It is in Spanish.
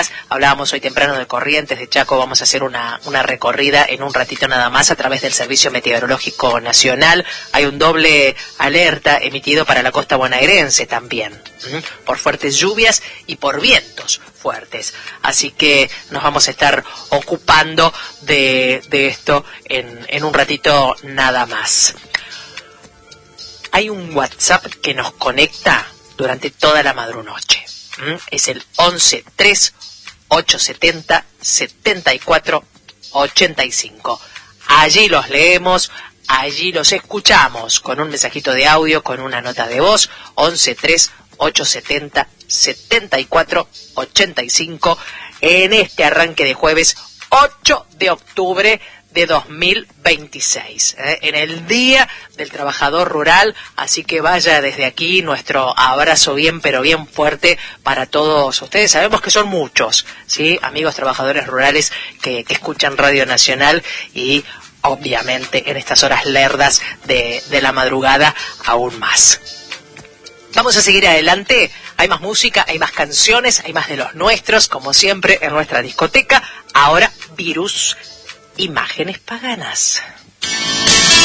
Hablábamos hoy temprano de Corrientes, de Chaco. Vamos a hacer una recorrida en un ratito nada más a través del Servicio Meteorológico Nacional. Hay un doble alerta emitido para la costa bonaerense también, por fuertes lluvias y por vientos fuertes. Así que nos vamos a estar ocupando de esto en un ratito nada más. Hay un WhatsApp que nos conecta durante toda la madrunoche. Es el 11-3-870-74-85. Allí los leemos, allí los escuchamos con un mensajito de audio, con una nota de voz. 11-3-870-74-85 en este arranque de jueves 8 de octubre de 2026, en el Día del Trabajador Rural. Así que vaya desde aquí nuestro abrazo bien, pero bien fuerte para todos ustedes. Sabemos que son muchos, ¿sí? Amigos trabajadores rurales que escuchan Radio Nacional y obviamente en estas horas lerdas de la madrugada aún más. Vamos a seguir adelante. Hay más música, hay más canciones, hay más de los nuestros, como siempre en nuestra discoteca. Ahora, Virus, Imágenes Paganas.